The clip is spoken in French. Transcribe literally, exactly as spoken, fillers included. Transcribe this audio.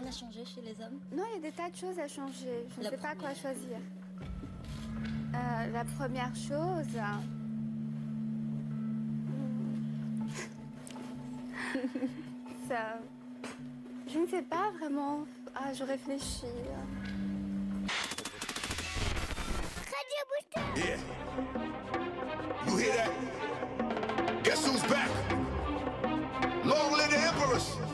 à changer chez les hommes? Non, il y a des tas de choses à changer. Je ne La sais pas quoi première. choisir. Euh, la première chose... hmm. Ça... Je ne sais pas vraiment. Ah, je réfléchis. Yeah. You hear that? Guess who's back? Long live the Emperors!